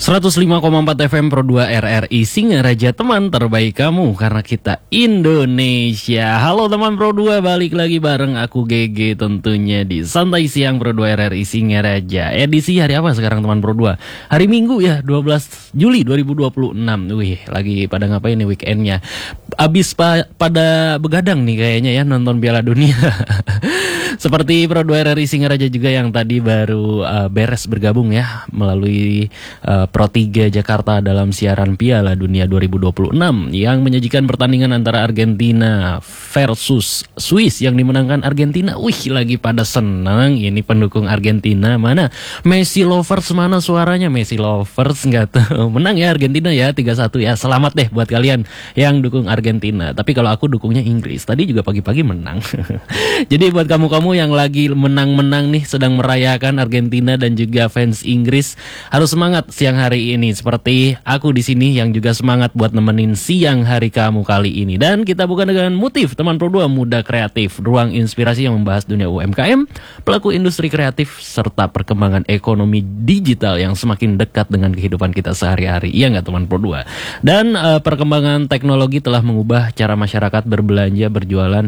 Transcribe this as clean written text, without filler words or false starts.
105,4 FM Pro 2 RRI Singaraja, teman terbaik kamu karena kita Indonesia. Halo teman Pro 2, balik lagi bareng aku GG tentunya di Santai Siang Pro 2 RRI Singaraja. Edisi hari apa sekarang teman Pro 2? Hari Minggu ya, 12 Juli 2026. Wih, lagi pada ngapain nih weekendnya? Abis pada begadang nih kayaknya ya, nonton Piala Dunia. Seperti Pro 2 RRI Singaraja juga yang tadi baru beres bergabung ya melalui Pro 3 Jakarta dalam siaran Piala Dunia 2026 yang menyajikan pertandingan antara Argentina versus Swiss yang dimenangkan Argentina. Wih, lagi pada senang ini pendukung Argentina. Mana Messi lovers, mana suaranya Messi lovers? Nggak tahu. Menang ya Argentina ya 3-1 ya. Selamat deh buat kalian yang dukung Argentina. Tapi kalau aku dukungnya Inggris. Tadi juga pagi-pagi menang. Jadi buat kamu-kamu yang lagi menang-menang nih, sedang merayakan Argentina dan juga fans Inggris, harus semangat siang hari ini seperti aku di sini yang juga semangat buat nemenin siang hari kamu kali ini. Dan kita bukan dengan motif teman Pro 2 Muda Kreatif, ruang inspirasi yang membahas dunia UMKM, pelaku industri kreatif serta perkembangan ekonomi digital yang semakin dekat dengan kehidupan kita sehari-hari. Iya nggak teman Pro 2? Dan perkembangan teknologi telah mengubah cara masyarakat berbelanja, berjualan